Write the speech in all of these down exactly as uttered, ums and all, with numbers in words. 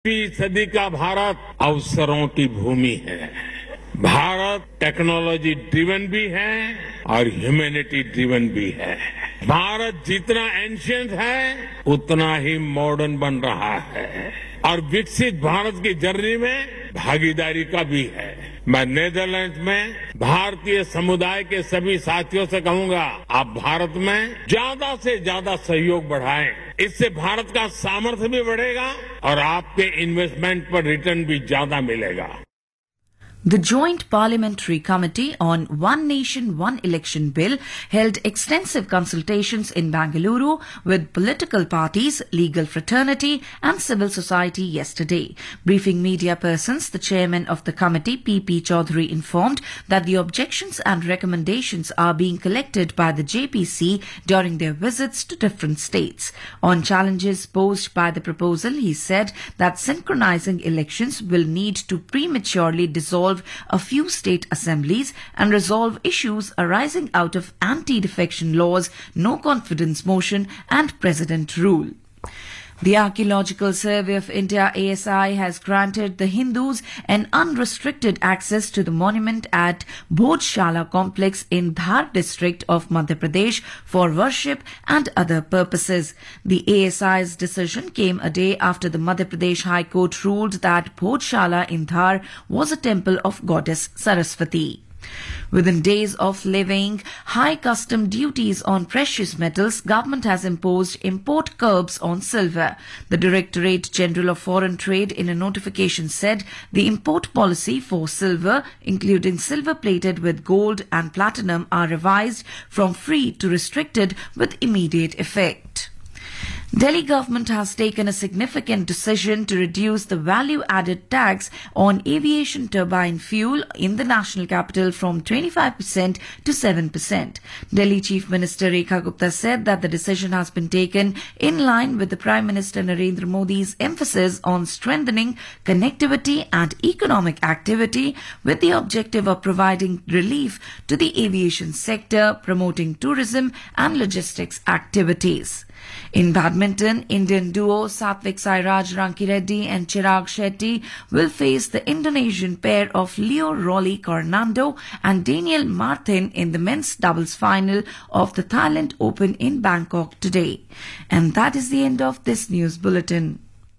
बीसवीं सदी का भारत अवसरों की भूमि है। भारत टेक्नोलॉजी ड्रिवन भी है और ह्यूमैनिटी ड्रिवन भी है। भारत जितना एंशियंट है उतना ही मॉडर्न बन रहा है और विकसित भारत की जर्नी में भागीदारी का भी है। मैं नीदरलैंड्स में भारतीय समुदाय के सभी साथियों से कहूंगा, आप भारत में ज्यादा से ज्यादा सहयोग बढ़ाएं। इससे भारत का सामर्थ्य भी बढ़ेगा और आपके इन्वेस्टमेंट पर रिटर्न भी ज्यादा मिलेगा। The Joint Parliamentary Committee on One Nation, One Election Bill held extensive consultations in Bangalore with political parties, legal fraternity and civil society yesterday. Briefing media persons, the chairman of the committee, P P Chaudhary, informed that the objections and recommendations are being collected by the J P C during their visits to different states. On challenges posed by the proposal, he said that synchronizing elections will need to prematurely dissolve a few state assemblies and resolve issues arising out of anti-defection laws, no confidence motion and precedent rule. The Archaeological Survey of India A S I has granted the Hindus an unrestricted access to the monument at Bhojshala complex in Dhar district of Madhya Pradesh for worship and other purposes. The A S I's decision came a day after the Madhya Pradesh High Court ruled that Bhojshala in Dhar was a temple of goddess Saraswati. Within days of levying high custom duties on precious metals, government has imposed import curbs on silver. The Directorate General of Foreign Trade in a notification said the import policy for silver, including silver plated with gold and platinum, are revised from free to restricted with immediate effect. Delhi government has taken a significant decision to reduce the value-added tax on aviation turbine fuel in the national capital from twenty-five percent to seven percent. Delhi Chief Minister Rekha Gupta said that the decision has been taken in line with the Prime Minister Narendra Modi's emphasis on strengthening connectivity and economic activity with the objective of providing relief to the aviation sector, promoting tourism and logistics activities. In badminton, Indian duo Satvik Sairaj Rankireddy and Chirag Shetty will face the Indonesian pair of Leo Rolly Cornando and Daniel Martin in the men's doubles final of the Thailand Open in Bangkok today. And that is the end of this news bulletin.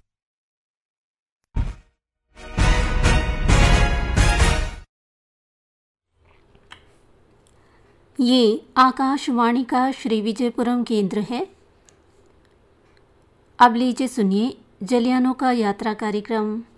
ये आकाशवाणी का श्री विजयपुरम केंद्र है। अब लीजिए सुनिए जलियानों का यात्रा कार्यक्रम।